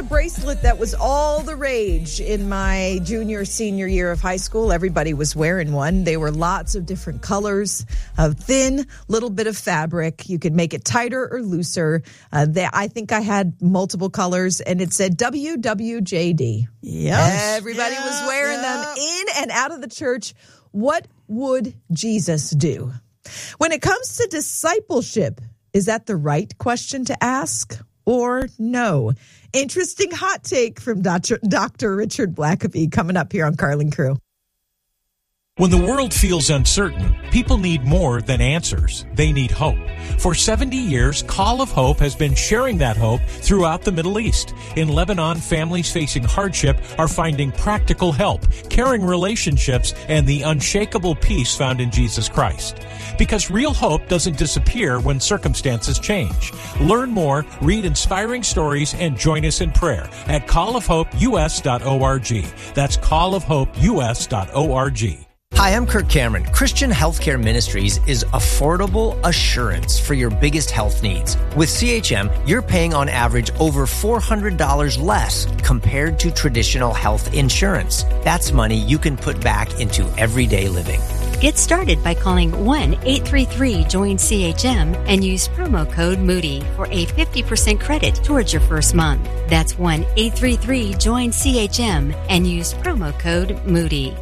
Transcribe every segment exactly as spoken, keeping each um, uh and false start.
a bracelet that was all the rage in my junior, senior year of high school. Everybody was wearing one. They were lots of different colors, a thin little bit of fabric. You could make it tighter or looser. Uh, they, I think I had multiple colors, and it said W W J D. Yes. Everybody yeah, was wearing yeah. them in and out of the church. What would Jesus do? When it comes to discipleship, is that the right question to ask or no? Interesting hot take from Doctor Doctor Richard Blackaby coming up here on Carlin Crew. When the world feels uncertain, people need more than answers. They need hope. For seventy years, Call of Hope has been sharing that hope throughout the Middle East. In Lebanon, families facing hardship are finding practical help, caring relationships, and the unshakable peace found in Jesus Christ. Because real hope doesn't disappear when circumstances change. Learn more, read inspiring stories, and join us in prayer at call of hope u s dot org. That's call of hope u s dot org. Hi, I'm Kirk Cameron. Christian Healthcare Ministries is affordable assurance for your biggest health needs. With C H M, you're paying on average over four hundred dollars less compared to traditional health insurance. That's money you can put back into everyday living. Get started by calling one eight three three join C H M and use promo code Moody for a fifty percent credit towards your first month. That's one eight three three join C H M and use promo code Moody.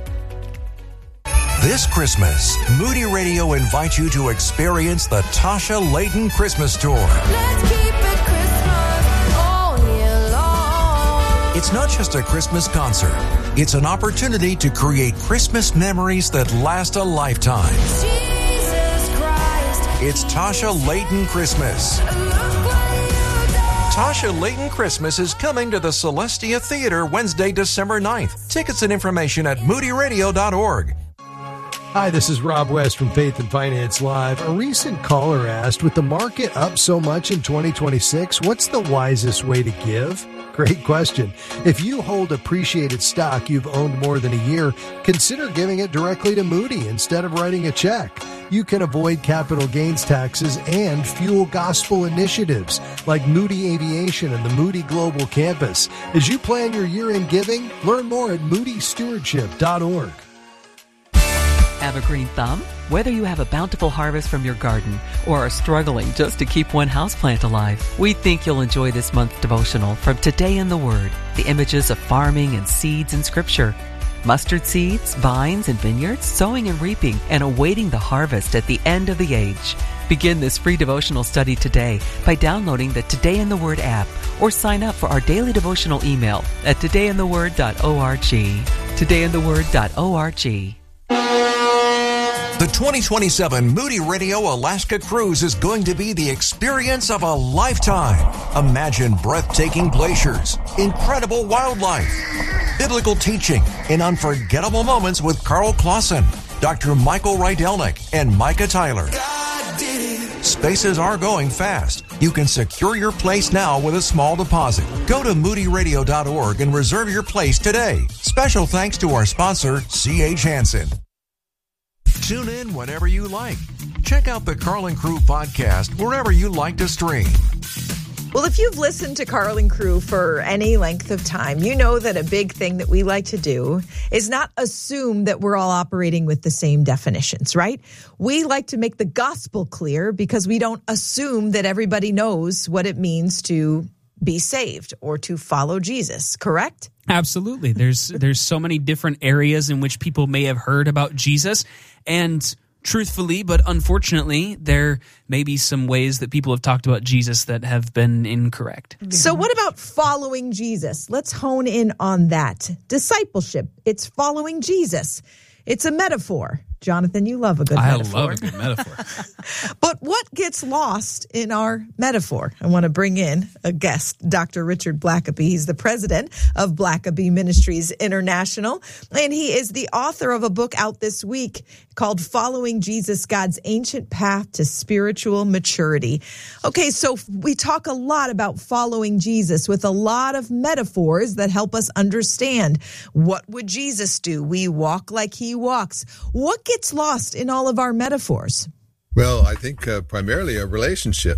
This Christmas, Moody Radio invites you to experience the Tasha Layton Christmas Tour. Let's keep it Christmas all year long. It's not just a Christmas concert. It's an opportunity to create Christmas memories that last a lifetime. Jesus Christ. It's Tasha Layton Christmas. Look what you done. Tasha Layton Christmas is coming to the Celestia Theater Wednesday, December ninth. Tickets and information at moody radio dot org. Hi, this is Rob West from Faith and Finance Live. A recent caller asked, with the market up so much in twenty twenty-six, what's the wisest way to give? Great question. If you hold appreciated stock you've owned more than a year, consider giving it directly to Moody instead of writing a check. You can avoid capital gains taxes and fuel gospel initiatives like Moody Aviation and the Moody Global Campus. As you plan your year-end giving, learn more at moody stewardship dot org. Have a green thumb? Whether you have a bountiful harvest from your garden or are struggling just to keep one houseplant alive, we think you'll enjoy this month's devotional from Today in the Word, the images of farming and seeds in Scripture. Mustard seeds, vines, and vineyards, sowing and reaping, and awaiting the harvest at the end of the age. Begin this free devotional study today by downloading the Today in the Word app or sign up for our daily devotional email at today in the word dot org. today in the word dot org. The twenty twenty-seven Moody Radio Alaska Cruise is going to be the experience of a lifetime. Imagine breathtaking glaciers, incredible wildlife, biblical teaching, and unforgettable moments with Carl Clausen, Doctor Michael Rydelnik, and Micah Tyler. Spaces are going fast. You can secure your place now with a small deposit. Go to moody radio dot org and reserve your place today. Special thanks to our sponsor, C H Hansen. Tune in whenever you like. Check out the Carlin Crew podcast wherever you like to stream. Well, if you've listened to Carlin Crew for any length of time, you know that a big thing that we like to do is not assume that we're all operating with the same definitions, right? We like to make the gospel clear because we don't assume that everybody knows what it means to be saved or to follow Jesus, correct? Absolutely. There's there's so many different areas in which people may have heard about Jesus, and truthfully, but unfortunately, there may be some ways that people have talked about Jesus that have been incorrect. So what about following Jesus? Let's hone in on that. Discipleship, it's following Jesus. It's a metaphor. Jonathan, you love a good I metaphor. I love a good metaphor. But what gets lost in our metaphor? I want to bring in a guest, Doctor Richard Blackaby. He's the president of Blackaby Ministries International, and he is the author of a book out this week called Following Jesus, God's Ancient Path to Spiritual Maturity. Okay, so we talk a lot about following Jesus with a lot of metaphors that help us understand what would Jesus do? We walk like he walks. What gets lost in all of our metaphors? Well, I think uh, primarily a relationship.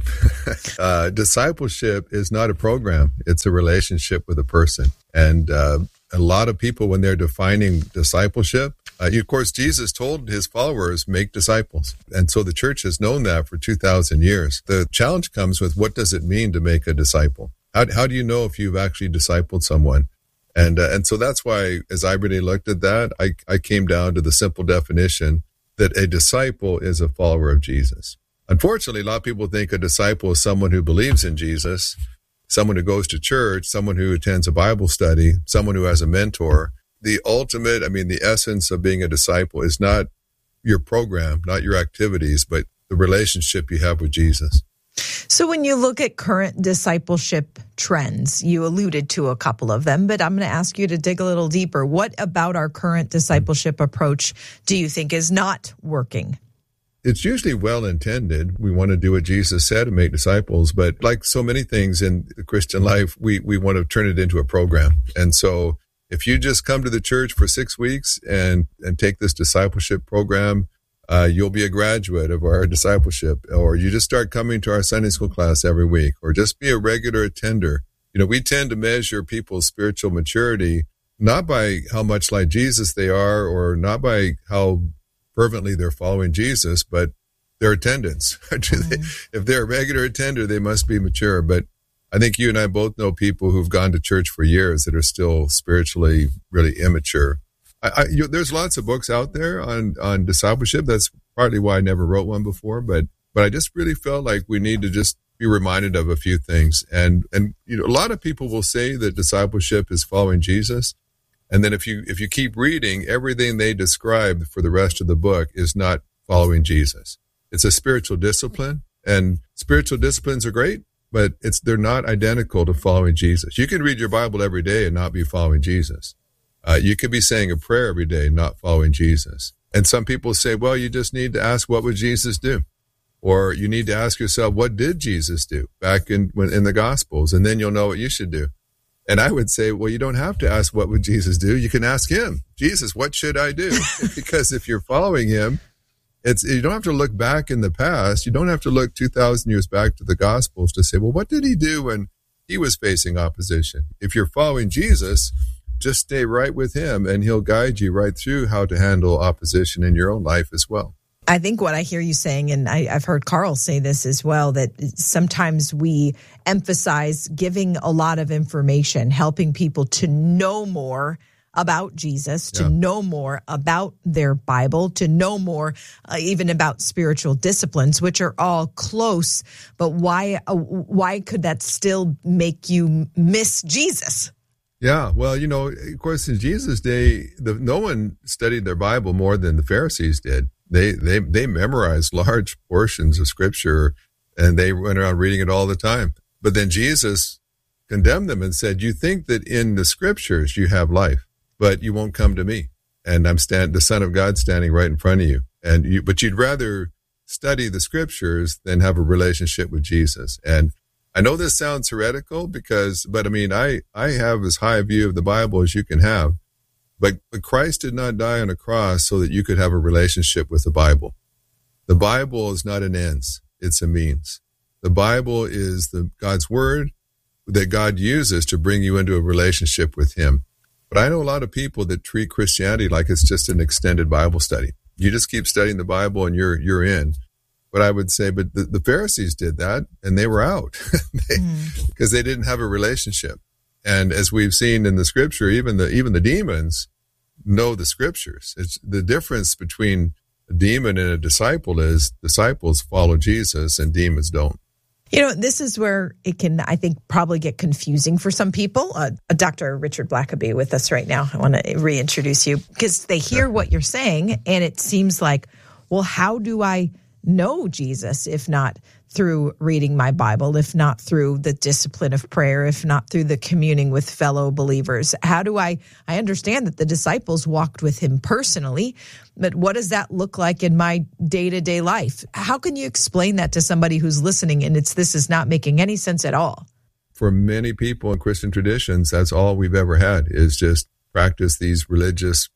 uh, discipleship is not a program. It's a relationship with a person. And uh, a lot of people, when they're defining discipleship, uh, of course, Jesus told his followers, make disciples. And so the church has known that for two thousand years. The challenge comes with, what does it mean to make a disciple? How, how do you know if you've actually discipled someone? And uh, and so that's why, as I really looked at that, I, I came down to the simple definition that a disciple is a follower of Jesus. Unfortunately, a lot of people think a disciple is someone who believes in Jesus, someone who goes to church, someone who attends a Bible study, someone who has a mentor. The ultimate, I mean, the essence of being a disciple is not your program, not your activities, but the relationship you have with Jesus. So when you look at current discipleship trends, you alluded to a couple of them, but I'm going to ask you to dig a little deeper. What about our current discipleship approach do you think is not working? It's usually well-intended. We want to do what Jesus said and make disciples, but like so many things in the Christian life, we, we want to turn it into a program. And so if you just come to the church for six weeks and, and take this discipleship program, Uh, you'll be a graduate of our discipleship, or you just start coming to our Sunday school class every week, or just be a regular attender. You know, we tend to measure people's spiritual maturity not by how much like Jesus they are, or not by how fervently they're following Jesus, but their attendance. Mm-hmm. If they're a regular attender, they must be mature. But I think you and I both know people who've gone to church for years that are still spiritually really immature. I, I, you, there's lots of books out there on, on discipleship. That's partly why I never wrote one before, but, but I just really felt like we need to just be reminded of a few things. And, and, you know, a lot of people will say that discipleship is following Jesus. And then if you, if you keep reading, everything they describe for the rest of the book is not following Jesus. It's a spiritual discipline, and spiritual disciplines are great, but it's, they're not identical to following Jesus. You can read your Bible every day and not be following Jesus. Uh, you could be saying a prayer every day, not following Jesus. And some people say, well, you just need to ask, what would Jesus do? Or you need to ask yourself, what did Jesus do back in, in the Gospels? And then you'll know what you should do. And I would say, well, you don't have to ask, what would Jesus do? You can ask him, Jesus, what should I do? Because if you're following him, it's, you don't have to look back in the past. You don't have to look two thousand years back to the Gospels to say, well, what did he do when he was facing opposition? If you're following Jesus, just stay right with him, and he'll guide you right through how to handle opposition in your own life as well. I think what I hear you saying, and I, I've heard Carl say this as well, that sometimes we emphasize giving a lot of information, helping people to know more about Jesus, to yeah. know more about their Bible, to know more uh, even about spiritual disciplines, which are all close. But why, uh, why could that still make you miss Jesus? Yeah, well, you know, of course, in Jesus' day, the, no one studied their Bible more than the Pharisees did. They they they memorized large portions of Scripture, and they went around reading it all the time. But then Jesus condemned them and said, you think that in the Scriptures you have life, but you won't come to me. And I'm stand the Son of God standing right in front of you. And you, but you'd rather study the Scriptures than have a relationship with Jesus. And I know this sounds heretical because, but I mean, I, I have as high a view of the Bible as you can have, but, but Christ did not die on a cross so that you could have a relationship with the Bible. The Bible is not an ends, it's a means. The Bible is the God's word that God uses to bring you into a relationship with him. But I know a lot of people that treat Christianity like it's just an extended Bible study. You just keep studying the Bible and you're, you're in. But I would say, but the, the Pharisees did that and they were out they, mm. because they didn't have a relationship. And as we've seen in the scripture, even the, even the demons know the scriptures. It's the difference between a demon and a disciple is disciples follow Jesus and demons don't. You know, this is where it can, I think, probably get confusing for some people. Uh, Doctor Richard Blackaby with us right now. I want to reintroduce you because they hear what you're saying and it seems like, well, how do I know Jesus if not through reading my Bible, if not through the discipline of prayer, if not through the communing with fellow believers? How do I, I understand that the disciples walked with him personally, but what does that look like in my day-to-day life? How can you explain that to somebody who's listening and it's, this is not making any sense at all? For many people in Christian traditions, that's all we've ever had is just practice these religious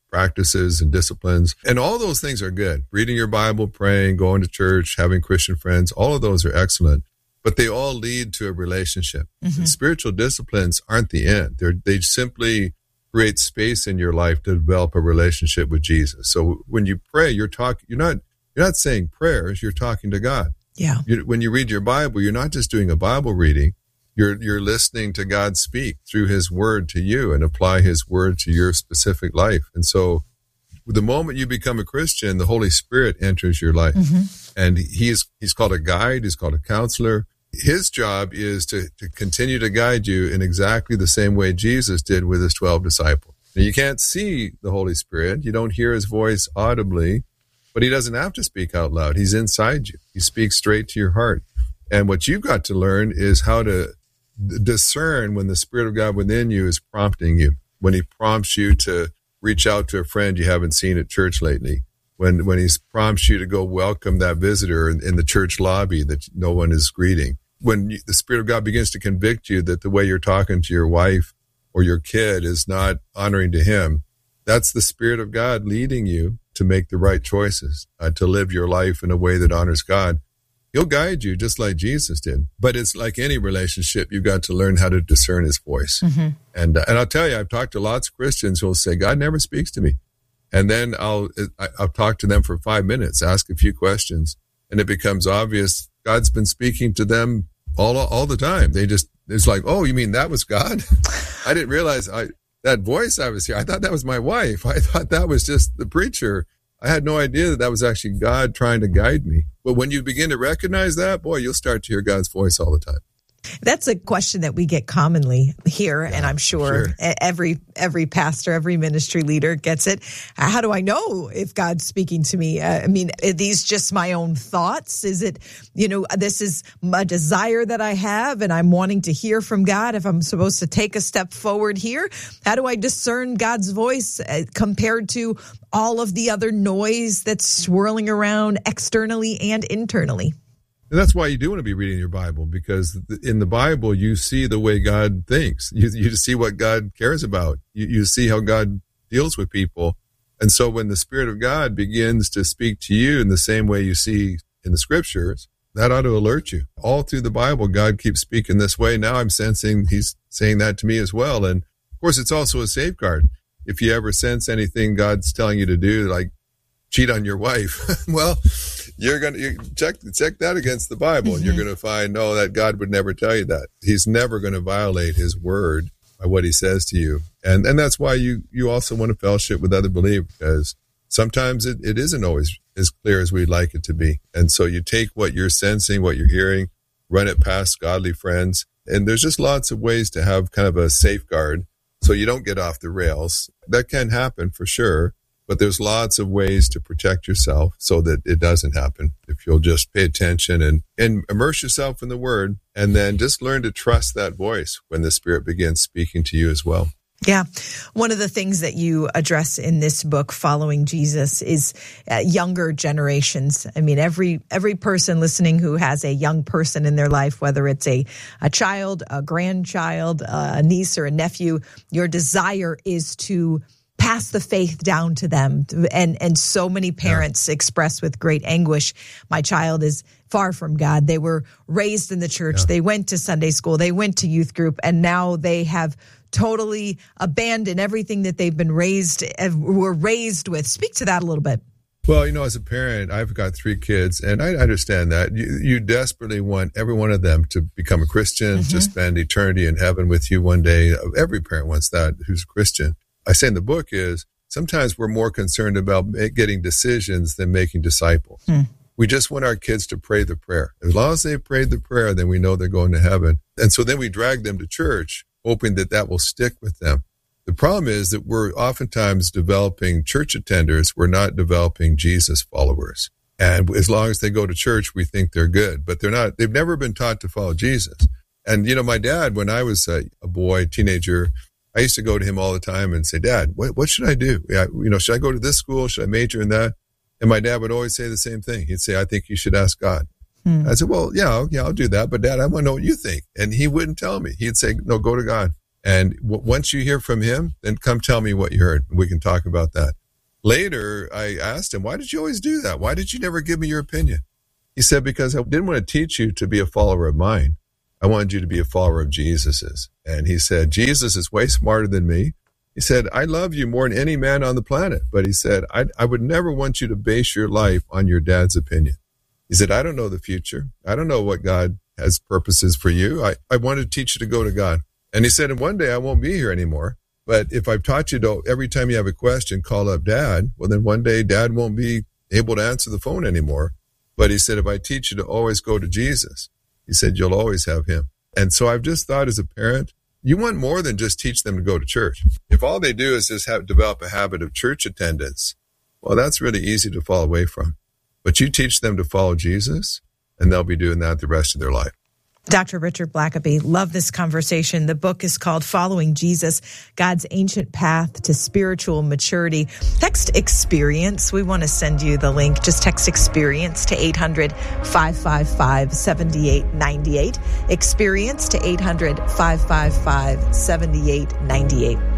practices and disciplines. And all those things are good. Reading your Bible, praying, going to church, having Christian friends, all of those are excellent. But they all lead to a relationship. Mm-hmm. And spiritual disciplines aren't the end. They're, they simply create space in your life to develop a relationship with Jesus. So when you pray, you're talking, you're not, you're not saying prayers, you're talking to God. Yeah. You, when you read your Bible, you're not just doing a Bible reading. You're, you're listening to God speak through his word to you and apply his word to your specific life. And so the moment you become a Christian, the Holy Spirit enters your life. Mm-hmm. And he's, he's called a guide. He's called a counselor. His job is to, to continue to guide you in exactly the same way Jesus did with his twelve disciples. Now, you can't see the Holy Spirit. You don't hear his voice audibly, but he doesn't have to speak out loud. He's inside you. He speaks straight to your heart. And what you've got to learn is how to discern when the Spirit of God within you is prompting you, when he prompts you to reach out to a friend you haven't seen at church lately, when when he prompts you to go welcome that visitor in, in the church lobby that no one is greeting, when you, the Spirit of God begins to convict you that the way you're talking to your wife or your kid is not honoring to him, that's the Spirit of God leading you to make the right choices, uh, to live your life in a way that honors God. He'll guide you just like Jesus did. But it's like any relationship, you've got to learn how to discern his voice. Mm-hmm. And uh, and I'll tell you, I've talked to lots of Christians who will say, God never speaks to me. And then I'll I'll talk to them for five minutes, ask a few questions, and it becomes obvious God's been speaking to them all all the time. They just, it's like, oh, you mean that was God? I didn't realize I that voice I was here. I thought that was my wife. I thought that was just the preacher. I had no idea that that was actually God trying to guide me. But when you begin to recognize that, boy, you'll start to hear God's voice all the time. That's a question that we get commonly here, yeah, and I'm sure, sure every every pastor, every ministry leader gets it. How do I know if God's speaking to me? Uh, I mean, are these just my own thoughts? Is it, you know, this is a desire that I have and I'm wanting to hear from God if I'm supposed to take a step forward here? How do I discern God's voice uh, compared to all of the other noise that's swirling around externally and internally? And that's why you do want to be reading your Bible, because in the Bible, you see the way God thinks. You, you see what God cares about. You, you see how God deals with people. And so when the Spirit of God begins to speak to you in the same way you see in the scriptures, that ought to alert you. All through the Bible, God keeps speaking this way. Now I'm sensing he's saying that to me as well. And of course, it's also a safeguard. If you ever sense anything God's telling you to do, like cheat on your wife, well, you're going to check check that against the Bible, and mm-hmm. you're going to find, no, that God would never tell you that. He's never going to violate his word by what he says to you. And and that's why you, you also want to fellowship with other believers, because sometimes it, it isn't always as clear as we'd like it to be. And so you take what you're sensing, what you're hearing, run it past godly friends. And there's just lots of ways to have kind of a safeguard so you don't get off the rails. That can happen for sure. But there's lots of ways to protect yourself so that it doesn't happen if you'll just pay attention and, and immerse yourself in the Word, and then just learn to trust that voice when the Spirit begins speaking to you as well. Yeah. One of the things that you address in this book, Following Jesus, is uh, younger generations. I mean, every every person listening who has a young person in their life, whether it's a, a child, a grandchild, a niece or a nephew, your desire is to pass the faith down to them. And and so many parents yeah. express with great anguish, my child is far from God. They were raised in the church. Yeah. They went to Sunday school. They went to youth group. And now they have totally abandoned everything that they've been raised, were raised with. Speak to that a little bit. Well, you know, as a parent, I've got three kids, and I understand that. You, you desperately want every one of them to become a Christian, mm-hmm. to spend eternity in heaven with you one day. Every parent wants that who's a Christian. I say in the book is sometimes we're more concerned about getting decisions than making disciples. Hmm. We just want our kids to pray the prayer. As long as they've prayed the prayer, then we know they're going to heaven. And so then we drag them to church, hoping that that will stick with them. The problem is that we're oftentimes developing church attenders. We're not developing Jesus followers. And as long as they go to church, we think they're good, but they're not. They've never been taught to follow Jesus. And, you know, my dad, when I was a, a boy, teenager, I used to go to him all the time and say, Dad, what, what should I do? Yeah, you know, should I go to this school? Should I major in that? And my dad would always say the same thing. He'd say, I think you should ask God. Hmm. I said, well, yeah, yeah, I'll do that. But Dad, I want to know what you think. And he wouldn't tell me. He'd say, no, go to God. And w- once you hear from him, then come tell me what you heard. We can talk about that. Later, I asked him, why did you always do that? Why did you never give me your opinion? He said, because I didn't want to teach you to be a follower of mine. I wanted you to be a follower of Jesus's. And he said, Jesus is way smarter than me. He said, I love you more than any man on the planet. But he said, I, I would never want you to base your life on your dad's opinion. He said, I don't know the future. I don't know what God has purposes for you. I, I want to teach you to go to God. And he said, and one day I won't be here anymore. But if I've taught you to, every time you have a question, call up Dad, well, then one day Dad won't be able to answer the phone anymore. But he said, if I teach you to always go to Jesus, he said, you'll always have him. And so I've just thought as a parent, you want more than just teach them to go to church. If all they do is just have develop a habit of church attendance, well, that's really easy to fall away from. But you teach them to follow Jesus, and they'll be doing that the rest of their life. Doctor Richard Blackaby, love this conversation. The book is called Following Jesus, God's Ancient Path to Spiritual Maturity. Text experience. We want to send you the link. Just text experience to eight hundred, five five five, seven eight nine eight. Experience to eight hundred, five five five, seven eight nine eight.